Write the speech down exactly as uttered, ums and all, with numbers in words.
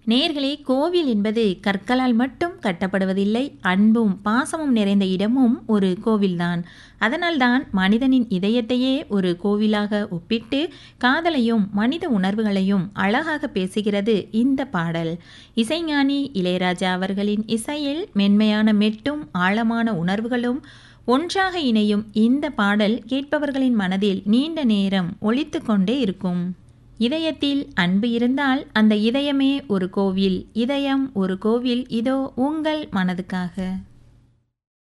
நேர்களே, கோவில் என்பது கற்களால் மட்டும் கட்டப்படுவதில்லை. அன்பும் பாசமும் நிறைந்த இடமும் ஒரு கோவில்தான். அதனால்தான் மனிதனின் இதயத்தையே ஒரு கோவிலாக ஒப்பிட்டு காதலையும் மனித உணர்வுகளையும் அழகாக பேசுகிறது இந்த பாடல். இசைஞானி இளையராஜா அவர்களின் இசையில் மென்மையான மெட்டும் ஆழமான உணர்வுகளும் ஒன்றாக இணையும் இந்த பாடல் கேட்பவர்களின் மனதில் நீண்ட நேரம் ஒலித்து கொண்டே இருக்கும். இதயத்தில் அன்பு இருந்தால் அந்த இதயமே ஒரு கோவில். இதயம் ஒரு கோவில். இதோ உங்கள் மனதுக்காக.